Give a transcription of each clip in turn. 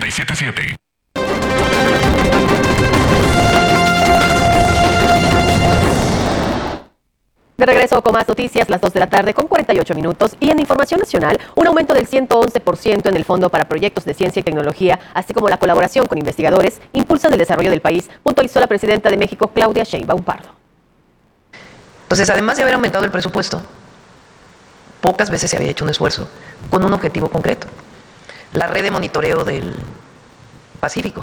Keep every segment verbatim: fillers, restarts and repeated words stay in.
noventa y siete punto siete. De regreso con más noticias, las dos de la tarde con cuarenta y ocho minutos. Y en información nacional, un aumento del ciento once por ciento en el Fondo para Proyectos de Ciencia y Tecnología, así como la colaboración con investigadores, impulsan el desarrollo del país, puntualizó la presidenta de México, Claudia Sheinbaum Pardo. Entonces, además de haber aumentado el presupuesto, pocas veces se había hecho un esfuerzo con un objetivo concreto. La red de monitoreo del Pacífico,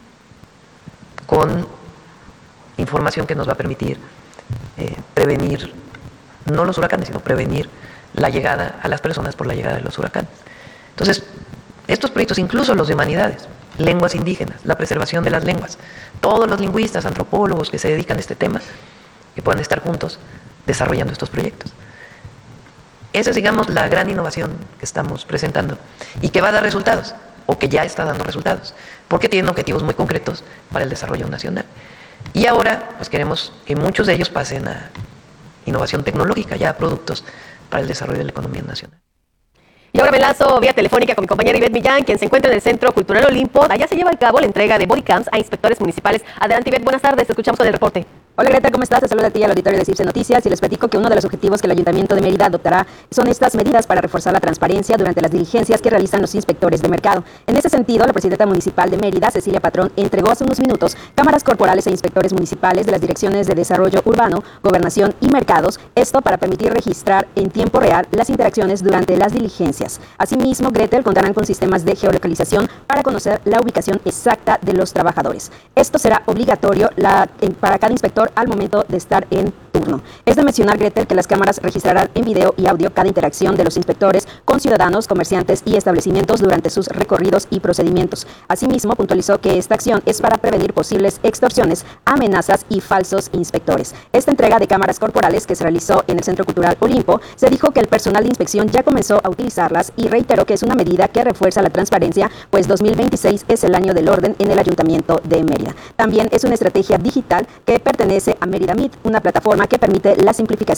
con información que nos va a permitir eh, prevenir, no los huracanes, sino prevenir la llegada a las personas por la llegada de los huracanes. Entonces, estos proyectos, incluso los de humanidades, lenguas indígenas, la preservación de las lenguas, todos los lingüistas, antropólogos que se dedican a este tema, que puedan estar juntos desarrollando estos proyectos. Esa es, digamos, la gran innovación que estamos presentando y que va a dar resultados, o que ya está dando resultados, porque tienen objetivos muy concretos para el desarrollo nacional. Y ahora, pues queremos que muchos de ellos pasen a innovación tecnológica, ya a productos para el desarrollo de la economía nacional. Y ahora me enlazo vía telefónica con mi compañera Ivette Millán, quien se encuentra en el Centro Cultural Olimpo. Allá se lleva a cabo la entrega de bodycams a inspectores municipales. Adelante, Ivette, buenas tardes, te escuchamos con el reporte. Hola Greta, ¿cómo estás? Te saluda a ti al auditorio de CIPSE Noticias y les platico que uno de los objetivos que el Ayuntamiento de Mérida adoptará son estas medidas para reforzar la transparencia durante las diligencias que realizan los inspectores de mercado. En ese sentido, la presidenta municipal de Mérida, Cecilia Patrón, entregó hace unos minutos cámaras corporales a inspectores municipales de las direcciones de Desarrollo Urbano, Gobernación y Mercados, esto para permitir registrar en tiempo real las interacciones durante las diligencias. Asimismo, Gretel contarán con sistemas de geolocalización para conocer la ubicación exacta de los trabajadores. Esto será obligatorio la, para cada inspector al momento de estar en turno. Es de mencionar, Gretel, que las cámaras registrarán en video y audio cada interacción de los inspectores con ciudadanos, comerciantes y establecimientos durante sus recorridos y procedimientos. Asimismo, puntualizó que esta acción es para prevenir posibles extorsiones, amenazas y falsos inspectores. Esta entrega de cámaras corporales que se realizó en el Centro Cultural Olimpo, se dijo que el personal de inspección ya comenzó a utilizarlas y reiteró que es una medida que refuerza la transparencia, pues dos mil veintiséis es el año del orden en el Ayuntamiento de Mérida. También es una estrategia digital que pertenece a Mérida Meet, una plataforma que permite la simplificación